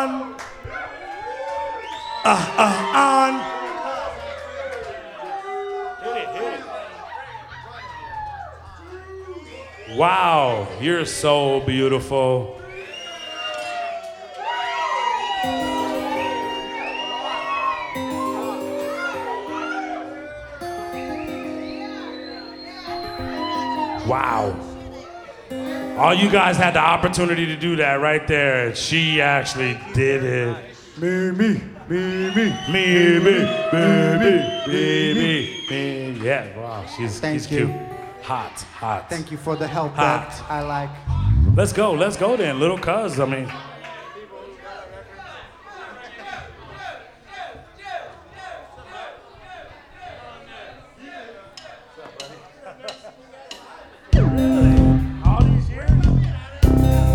on. On. Hit it. Wow, you're so beautiful. Wow. All you guys had the opportunity to do that right there, and she actually did it. Me. Yeah, wow, she's cute. Hot. Thank you for the help Hot. that I like. Let's go then, little cuz, I mean.